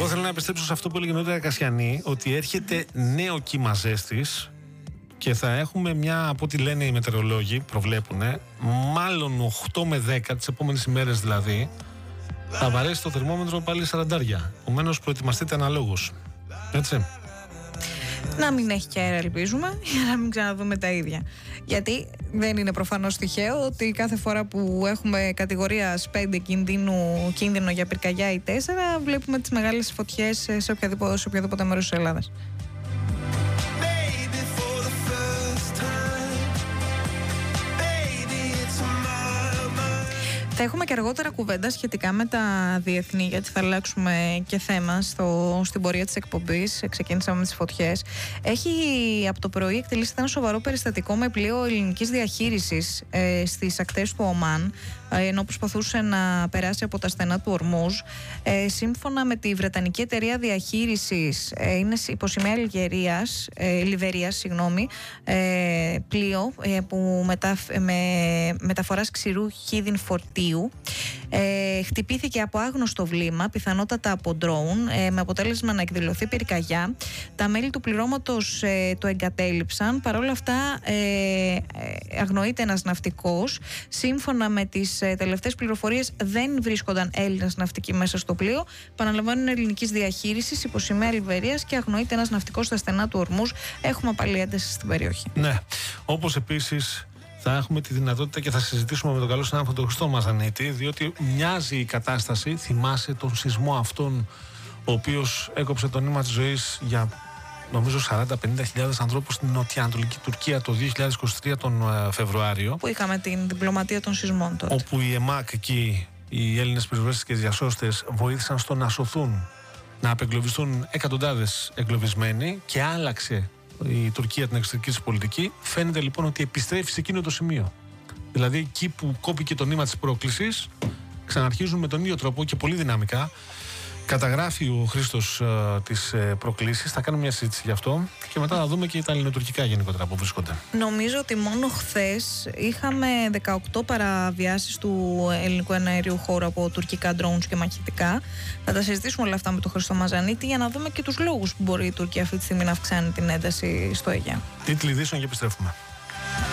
ήθελα να επιστρέψω σε αυτό που έλεγε νωρίτερα Κασιανή, ότι έρχεται νέο κύμα ζέστης και θα έχουμε μια, από ό,τι λένε οι μετεωρολόγοι, προβλέπουνε, μάλλον 8 με 10 τις επόμενες ημέρες δηλαδή, θα βαρέσει το θερμόμετρο πάλι 40. Επομένως προετοιμαστείτε αναλόγως. Έτσι. Να μην έχει και αέρα, ελπίζουμε, για να μην ξαναδούμε τα ίδια. Γιατί δεν είναι προφανώς τυχαίο ότι κάθε φορά που έχουμε κατηγορία 5 κίνδυνο για πυρκαγιά ή 4, βλέπουμε τις μεγάλες φωτιές σε οποιαδήποτε μέρος της Ελλάδας. Θα έχουμε και αργότερα κουβέντα σχετικά με τα διεθνή, γιατί θα αλλάξουμε και θέμα στην πορεία της εκπομπής. Ξεκίνησαμε με τις φωτιές. Έχει από το πρωί εκτελήσει ένα σοβαρό περιστατικό με πλοίο ελληνικής διαχείρισης στις ακτές του Ομάν, ενώ προσπαθούσε να περάσει από τα στενά του Ορμούζ. Σύμφωνα με τη Βρετανική εταιρεία διαχείρισης, είναι υποσημαία Λιβερίας, πλοίο που με μεταφοράς ξηρού χίδιν φορτίου. Χτυπήθηκε από άγνωστο βλήμα, πιθανότατα από ντρόουν, με αποτέλεσμα να εκδηλωθεί πυρκαγιά. Τα μέλη του πληρώματος το εγκατέλειψαν. Παρ' όλα αυτά αγνοείται ένας ναυτικός. Σύμφωνα με τις τελευταίες πληροφορίες, δεν βρίσκονταν Έλληνας ναυτικοί μέσα στο πλοίο. Παραλαμβάνουν ελληνικής διαχείρισης, υποσημαία Λιβερίας, και αγνοείται ένας ναυτικός στα στενά του Ορμούζ. Έχουμε πάλι ένταση στην περιοχή. Ναι, όπως επίσης θα έχουμε τη δυνατότητα και θα συζητήσουμε με τον καλό συνάδελφο τον Χριστό Μαζανίτη, διότι μοιάζει η κατάσταση, θυμάσαι τον σεισμό αυτόν, ο οποίος έκοψε το νήμα της ζωής για νομίζω 40-50.000 ανθρώπους στην νοτιοανατολική Τουρκία το 2023 τον Φεβρουάριο. Που είχαμε την διπλωματία των σεισμών τότε. Όπου οι ΕΜΑΚ εκεί, οι Έλληνες πυροσβέστες και διασώστες, βοήθησαν στο να σωθούν, να απεγκλωβιστούν εκατοντάδες εγκλωβισμένοι, και άλλαξε η Τουρκία την εξωτερική της πολιτική. Φαίνεται λοιπόν ότι επιστρέφει σε εκείνο το σημείο. Δηλαδή εκεί που κόπηκε το νήμα της πρόκλησης, ξαναρχίζουν με τον ίδιο τρόπο και πολύ δυναμικά. Καταγράφει ο Χρήστος τις προκλήσεις. Θα κάνουμε μια συζήτηση γι' αυτό και μετά θα δούμε και τα ελληνοτουρκικά γενικότερα που βρίσκονται. Νομίζω ότι μόνο χθες είχαμε 18 παραβιάσεις του ελληνικού εναερίου χώρου από τουρκικά drones και μαχητικά. Θα τα συζητήσουμε όλα αυτά με τον Χριστό Μαζανίτη για να δούμε και τους λόγους που μπορεί η Τουρκία αυτή τη στιγμή να αυξάνει την ένταση στο Αιγαίο. Τίτλοι ειδήσεων και επιστρέφουμε.